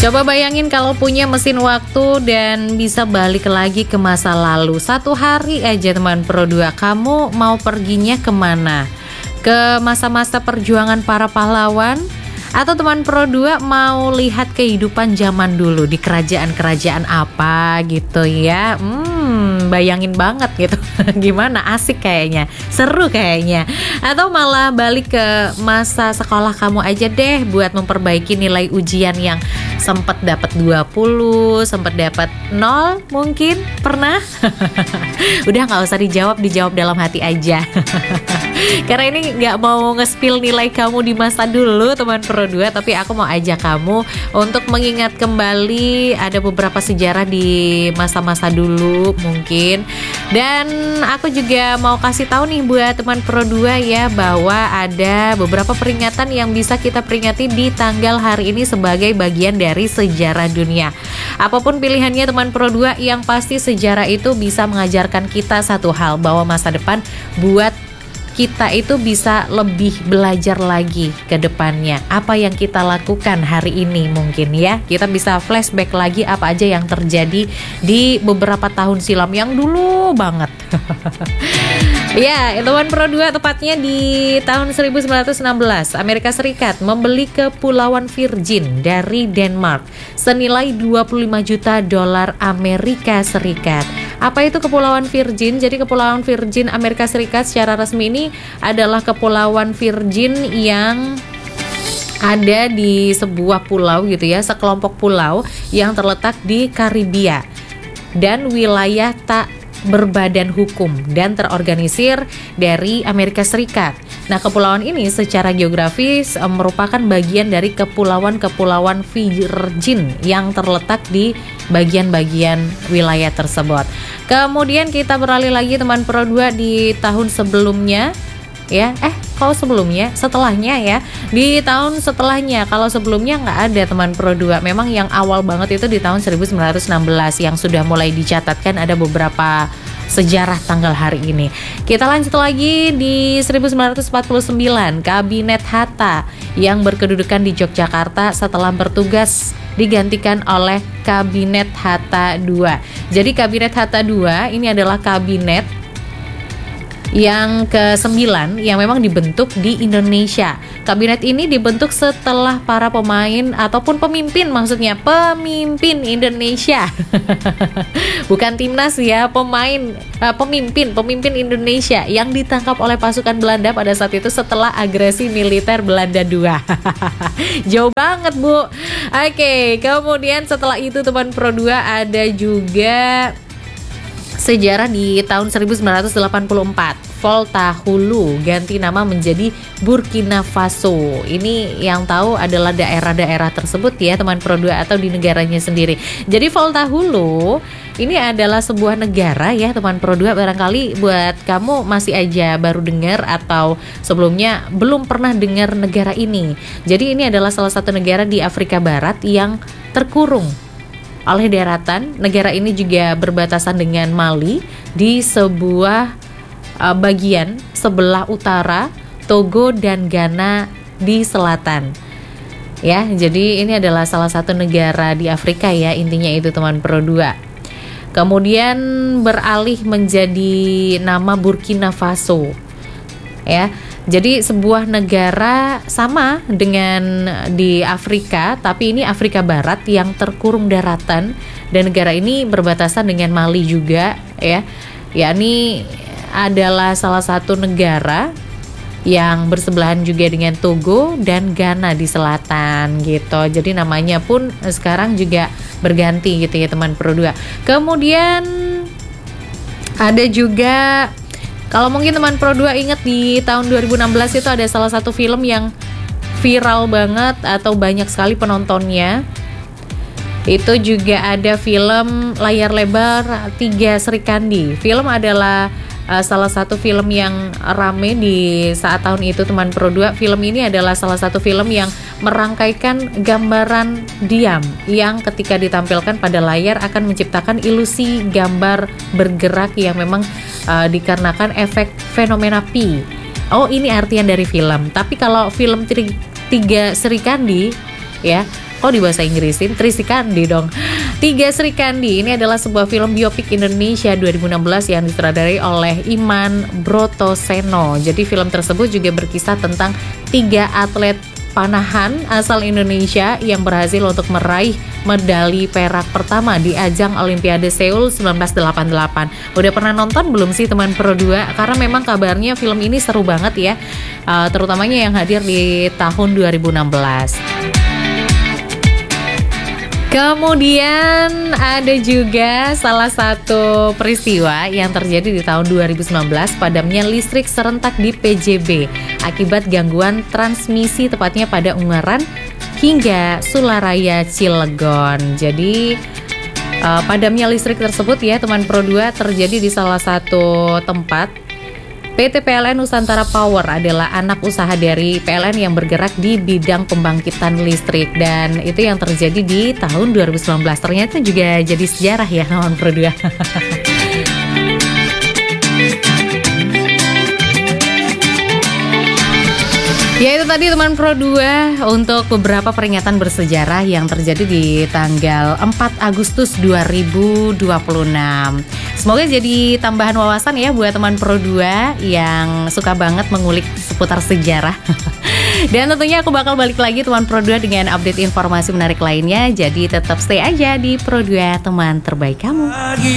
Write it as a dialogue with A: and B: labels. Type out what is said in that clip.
A: Coba bayangin kalau punya mesin waktu dan bisa balik lagi ke masa lalu. Satu hari aja teman Pro 2, kamu mau perginya kemana? Ke masa-masa perjuangan para pahlawan? Atau teman Pro 2 mau lihat kehidupan zaman dulu di kerajaan-kerajaan apa gitu ya? Bayangin banget gitu. Gimana, asik kayaknya, seru kayaknya. Atau malah balik ke masa sekolah kamu aja deh buat memperbaiki nilai ujian yang sempat dapat 20, sempat dapat 0 mungkin, pernah? Udah nggak usah dijawab dalam hati aja. Karena ini nggak mau nge-spill nilai kamu di masa dulu teman Pro 2, tapi aku mau ajak kamu untuk mengingat kembali ada beberapa sejarah di masa-masa dulu mungkin. Dan aku juga mau kasih tahu nih buat teman Pro 2 ya, bahwa ada beberapa peringatan yang bisa kita peringati di tanggal hari ini sebagai bagian dari sejarah dunia. Apapun pilihannya teman Pro 2, yang pasti sejarah itu bisa mengajarkan kita satu hal, bahwa masa depan buat kita itu bisa lebih belajar lagi ke depannya. Apa yang kita lakukan hari ini mungkin ya, kita bisa flashback lagi apa aja yang terjadi di beberapa tahun silam yang dulu banget. Ya, teman Pro 2, tepatnya di tahun 1916 Amerika Serikat membeli Kepulauan Virgin dari Denmark senilai 25 juta dolar Amerika Serikat. Apa itu Kepulauan Virgin? Jadi Kepulauan Virgin Amerika Serikat secara resmi ini adalah Kepulauan Virgin yang ada di sebuah pulau gitu ya, sekelompok pulau yang terletak di Karibia dan wilayah tak berbadan hukum dan terorganisir dari Amerika Serikat. Nah, kepulauan ini secara geografis merupakan bagian dari kepulauan-kepulauan Virgin yang terletak di bagian-bagian wilayah tersebut. Kemudian kita beralih lagi teman Pro 2 di tahun sebelumnya ya. Setelahnya ya. Di tahun setelahnya, kalau sebelumnya nggak ada teman Pro 2. Memang yang awal banget itu di tahun 1916 yang sudah mulai dicatatkan ada beberapa sejarah tanggal hari ini. Kita lanjut lagi di 1949, Kabinet Hatta yang berkedudukan di Yogyakarta setelah bertugas digantikan oleh Kabinet Hatta II. Jadi Kabinet Hatta II ini adalah kabinet yang ke-9 yang memang dibentuk di Indonesia. Kabinet ini dibentuk setelah para pemimpin Indonesia. Bukan timnas ya, pemimpin Indonesia yang ditangkap oleh pasukan Belanda pada saat itu setelah agresi militer Belanda II. Jauh banget, Bu. Oke, kemudian setelah itu teman Pro 2 ada juga sejarah di tahun 1984. Volta Hulu ganti nama menjadi Burkina Faso. Ini yang tahu adalah daerah-daerah tersebut ya teman Pro 2, atau di negaranya sendiri. Jadi Volta Hulu ini adalah sebuah negara ya teman Pro 2. Barangkali buat kamu masih aja baru dengar atau sebelumnya belum pernah dengar negara ini. Jadi ini adalah salah satu negara di Afrika Barat yang terkurung oleh daratan. Negara ini juga berbatasan dengan Mali di sebuah bagian sebelah utara, Togo dan Ghana di selatan. Ya, jadi ini adalah salah satu negara di Afrika ya, intinya itu teman Pro 2. Kemudian beralih menjadi nama Burkina Faso. Ya. Jadi sebuah negara sama dengan di Afrika, tapi ini Afrika Barat yang terkurung daratan, dan negara ini berbatasan dengan Mali juga ya. Yakni adalah salah satu negara yang bersebelahan juga dengan Togo dan Ghana di selatan gitu. Jadi namanya pun sekarang juga berganti gitu ya teman Pro 2. Kemudian ada juga, kalau mungkin teman Pro 2 ingat di tahun 2016 itu ada salah satu film yang viral banget atau banyak sekali penontonnya. Itu juga ada film layar lebar 3 Serikandi. Film adalah salah satu film yang rame di saat tahun itu teman Pro 2. Film ini adalah salah satu film yang merangkaikan gambaran diam yang ketika ditampilkan pada layar akan menciptakan ilusi gambar bergerak yang memang dikarenakan efek fenomena Pi. Oh, ini artian dari film. Tapi kalau film 3 Serikandi ya, Kok di bahasa Inggrisin? Tri Kandi dong. Tiga Sri Kandi ini adalah sebuah film biopik Indonesia 2016 yang disutradarai oleh Iman Brotoseno. Jadi film tersebut juga berkisah tentang tiga atlet panahan asal Indonesia yang berhasil untuk meraih medali perak pertama di ajang Olimpiade Seoul 1988. Udah pernah nonton belum sih teman Pro 2? Karena memang kabarnya film ini seru banget ya, terutamanya yang hadir di tahun 2016. Kemudian ada juga salah satu peristiwa yang terjadi di tahun 2019, padamnya listrik serentak di PJB akibat gangguan transmisi tepatnya pada Ungaran hingga Sularaya Cilegon. Jadi padamnya listrik tersebut ya teman Pro 2 terjadi di salah satu tempat. PT PLN Nusantara Power adalah anak usaha dari PLN yang bergerak di bidang pembangkitan listrik, dan itu yang terjadi di tahun 2019. Ternyata juga jadi sejarah ya teman Pro 2. Ya itu tadi teman Pro 2 untuk beberapa peringatan bersejarah yang terjadi di tanggal 4 Agustus 2026. Semoga jadi tambahan wawasan ya buat teman Pro 2 yang suka banget mengulik seputar sejarah. Dan tentunya aku bakal balik lagi teman Pro 2 dengan update informasi menarik lainnya. Jadi tetap stay aja di Pro 2, teman terbaik kamu.